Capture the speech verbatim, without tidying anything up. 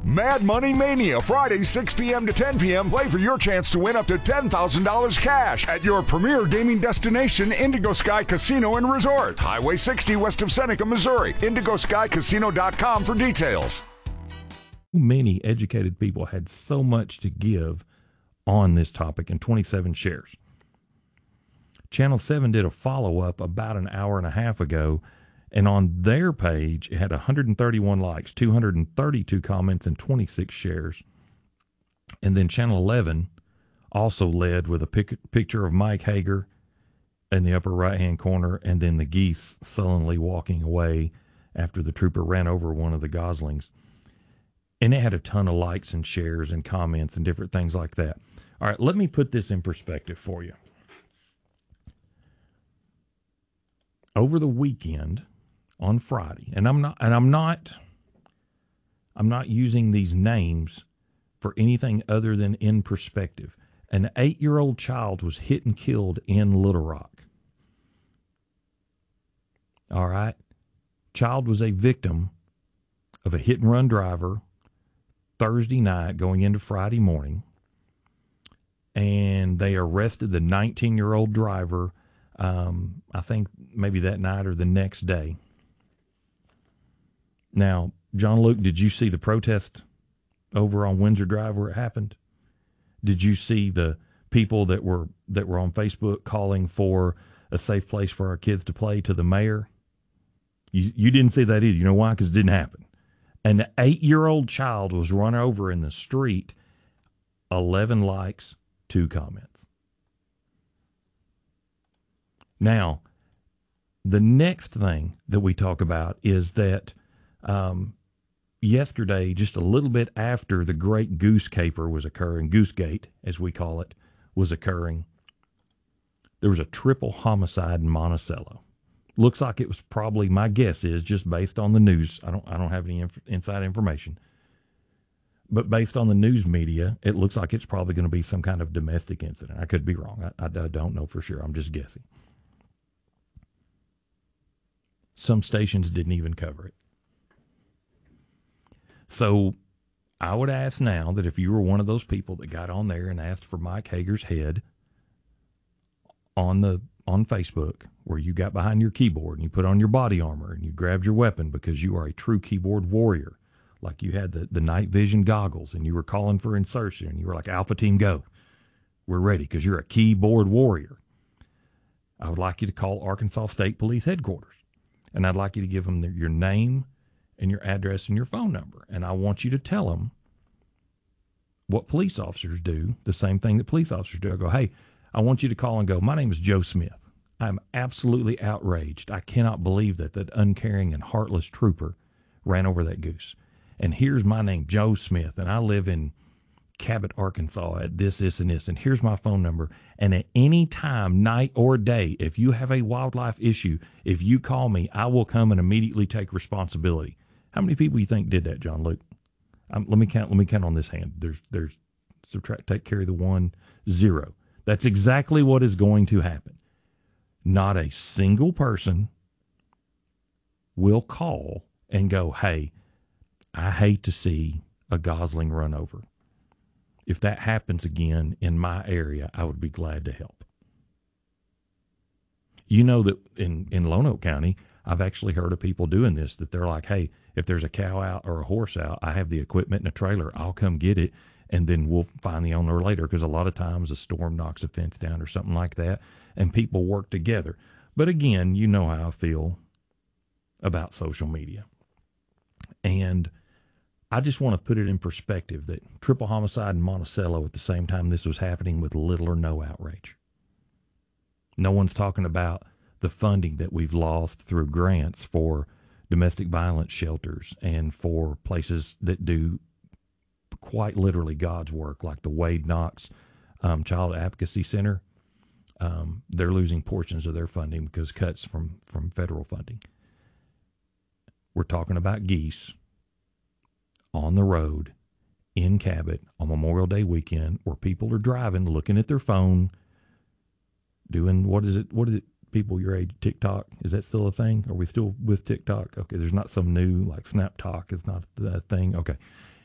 Mad Money Mania, Friday, six p.m. to ten p.m. Play for your chance to win up to ten thousand dollars cash at your premier gaming destination, Indigo Sky Casino and Resort. Highway sixty west of Seneca, Missouri. indigo sky casino dot com for details. Many educated people had so much to give on this topic and twenty-seven shares. Channel seven did a follow-up about an hour and a half ago, and on their page, it had one hundred thirty-one likes, two hundred thirty-two comments, and twenty-six shares. And then Channel eleven also led with a pic- picture of Mike Hager in the upper right-hand corner, and then the geese sullenly walking away after the trooper ran over one of the goslings. And it had a ton of likes and shares and comments and different things like that. All right, let me put this in perspective for you. Over the weekend, on Friday, and I'm not, and I'm not, I'm not using these names for anything other than in perspective. An eight-year-old child was hit and killed in Little Rock. All right, child was a victim of a hit-and-run driver Thursday night going into Friday morning, and they arrested the nineteen-year-old driver. Um, I think maybe that night or the next day. Now, John Luke, did you see the protest over on Windsor Drive where it happened? Did you see the people that were that were on Facebook calling for a safe place for our kids to play to the mayor? You you didn't see that either. You know why? Because it didn't happen. An eight-year-old child was run over in the street. eleven likes, two comments. Now, the next thing that we talk about is that um, yesterday, just a little bit after the Great Goose Caper was occurring, Goosegate, as we call it, was occurring, there was a triple homicide in Monticello. Looks like it was probably, my guess is, just based on the news. I don't, I don't have any inf- inside information. But based on the news media, it looks like it's probably going to be some kind of domestic incident. I could be wrong. I, I, I don't know for sure. I'm just guessing. Some stations didn't even cover it. So I would ask now that if you were one of those people that got on there and asked for Mike Hager's head on the on Facebook, where you got behind your keyboard and you put on your body armor and you grabbed your weapon because you are a true keyboard warrior, like you had the, the night vision goggles and you were calling for insertion and you were like, Alpha Team, go. We're ready because you're a keyboard warrior. I would like you to call Arkansas State Police Headquarters. And I'd like you to give them the, your name and your address and your phone number. And I want you to tell them what police officers do, the same thing that police officers do. I go, hey, I want you to call and go, my name is Joe Smith. I'm absolutely outraged. I cannot believe that that uncaring and heartless trooper ran over that goose. And here's my name, Joe Smith, and I live in Cabot, Arkansas at this, this, and this. And here's my phone number. And at any time, night or day, if you have a wildlife issue, if you call me, I will come and immediately take responsibility. How many people you think did that, John Luke? Um, let me count. Let me count on this hand. There's, there's subtract, take care of the one, zero. That's exactly what is going to happen. Not a single person will call and go, hey, I hate to see a gosling run over. If that happens again in my area, I would be glad to help. You know that in, in Lonoke County, I've actually heard of people doing this, that they're like, hey, if there's a cow out or a horse out, I have the equipment in a trailer. I'll come get it, and then we'll find the owner later, because a lot of times a storm knocks a fence down or something like that, and people work together. But again, you know how I feel about social media. And I just want to put it in perspective that triple homicide in Monticello at the same time this was happening with little or no outrage. No one's talking about the funding that we've lost through grants for domestic violence shelters and for places that do quite literally God's work, like the Wade Knox um, Child Advocacy Center. Um, they're losing portions of their funding because cuts from, from federal funding. We're talking about geese on the road in Cabot on Memorial Day weekend, where people are driving, looking at their phone, doing, what is it, what is it, people your age, TikTok? Is that still a thing? Are we still with TikTok? Okay, there's not some new, like Snap Talk is not a thing. Okay.